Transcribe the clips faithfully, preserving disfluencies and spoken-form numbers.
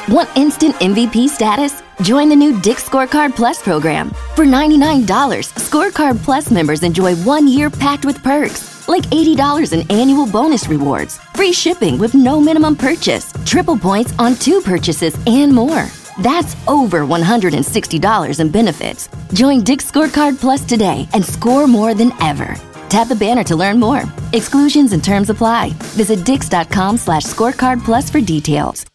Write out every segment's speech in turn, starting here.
Want instant M V P status? Join the new Dick's Scorecard Plus program. For ninety-nine dollars, Scorecard Plus members enjoy one year packed with perks, like eighty dollars in annual bonus rewards, free shipping with no minimum purchase, triple points on two purchases, and more. That's over one hundred sixty dollars in benefits. Join Dick's Scorecard Plus today and score more than ever. Tap the banner to learn more. Exclusions and terms apply. Visit dix.com slash scorecard plus for details.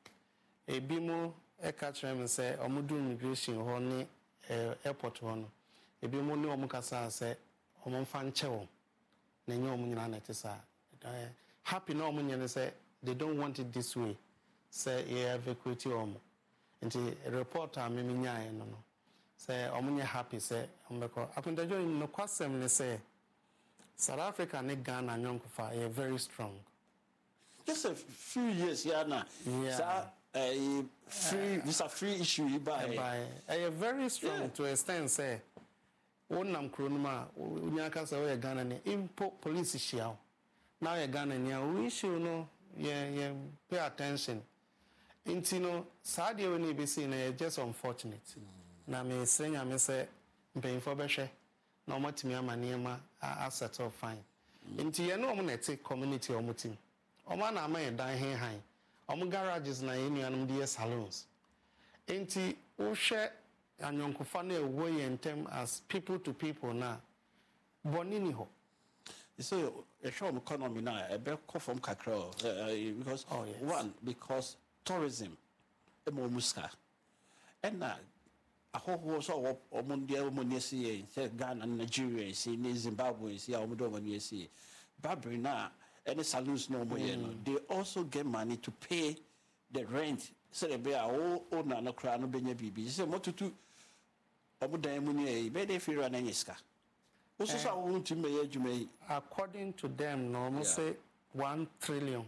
Ebimo e catch them say omudu immigration ho ni airport ho no. Ebimo ni omu kasa say omu fa nche wo. Na nye omu nyina na te sa. Happy na omu nyene say they don't want it this way. Say e evacuate omu. Nti reporter me me nyae no no. Say omu nye happy say ombeko. Apuntajo no kwasem ne say South Africa and Ghana nyonkufa are very strong. Just a few years yeah now. Yeah. So, a free uh, this a free issue you buy. Buy. Are very strong yeah. to extent say wonam kronuma unyaka say we Ghana ne impo police issue. Now you Ghana ne we issue no yeah yeah pay attention. Intino sadie we ni be say na just unfortunate. Mm. Na me say nya me say mpanyfo behwe na omatimi amaniema a settle fine. Inti ye no omo na take community omo team. Omo na ama dan hen han. Omo garages na yenuanum de salons. Inti wo hwe anyonkofa na ewo ye ntem as people to people na bonini ho. So a show economy now a be come from kakra because oh, yes. one because tourism e mo muska. And na ahoho so omundia omunie see say Ghana and Nigeria see ni Zimbabwe see omudo omunie see babri na any saloons no more mm. They also get money to pay the rent so they be all owner no kra no benya bibi say motutu omudan munie be dey fira na nyiska also so won to me adwuma according to them no mo say one trillion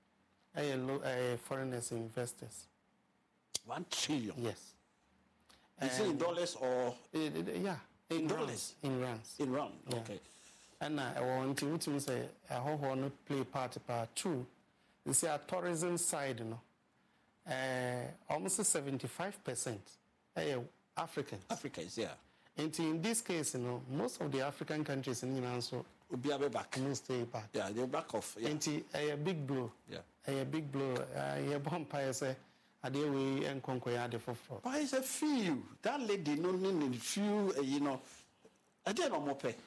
eh foreigners investors one trillion yes. Is it in dollars or it, it, yeah in, in dollars rounds, in rounds in round yeah. Okay and I want to to say a whole no play part part two you see a tourism side you know uh, almost seventy-five percent uh, Africans Africans yeah and in this case you know most of the African countries in the also will be back will stay back yeah they're back off yeah. And a uh, big blow yeah a uh, big blow uh, yeah vampire say Ade we enkonko ya de foforo. But it's a few. That lady no need few uh, you know. I dey no more pay.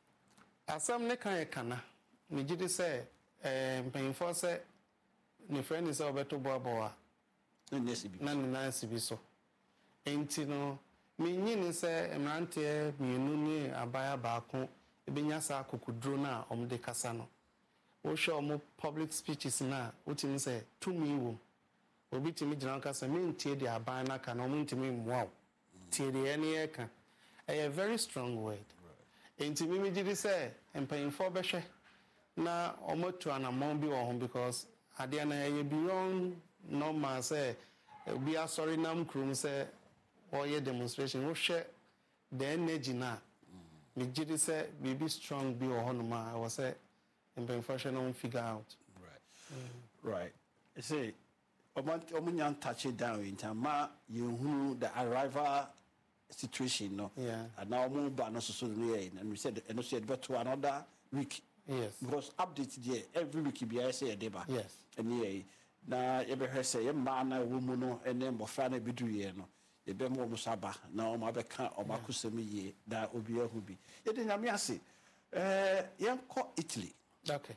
Asam ne kan e kana. Me gidi say eh mpanyfo say ne friend is obeto boaboa. Na nesibi. Na na nesibi so. Enti no me nyini say emrante mienu ni abaya baako ebenya sa kokudro na omde kasa no. Wo hwe omo public speeches na utimi say to me wo obi timi gina kasa me ntie de aban na ka na omo ntimi mmoa tie de ene ye ka a very strong word enti mi mi gidi say empanyfo behwe na omo tu anamon bi wo ho because ade na ye beyond normal say obi asori nam krum say or ye demonstration wo hwe the energy na mi gidi say we be strong bi wo ho no ma I was say empanyfo hwe no figure out right mm. Right I say Omunyan touch it down in time, you the arrival situation, no, yeah, and now move by no so and we said, and we said, but to another week, yes, because updated there every week, be I say a deba, yes, and yeah, now ever heard say a man, a woman, and then more fan be do ye no, a be more musaba, now my becca or Makusemi ye, that will be a hobby. It didn't have me, I say, eh, yeah, call Italy, okay,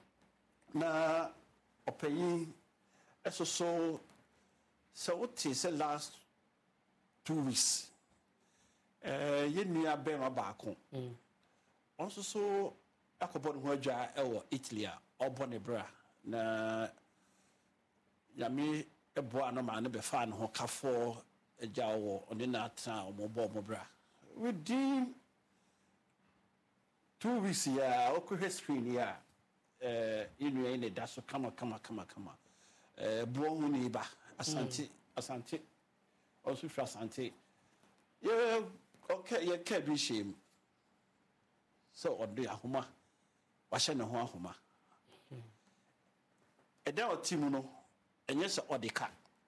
now, or paying. So, so, so what is the last two weeks? Uh, you knew a bear back home. Also, so I could put one jar or Italy or Bonnebra. Na Yami a boy no man be fan who for a jar on the night town or Bomobra. Within two weeks, yeah, okay, history, yeah, uh, you know, that's so come on, come on, come on, come on. Uh, Buon neighbor, Asante, Asante, also for Asante. Yeah, okay, you can't be shame. So, on the Ahuma, washing the Homa. A day or Timono, and yes, or the cat.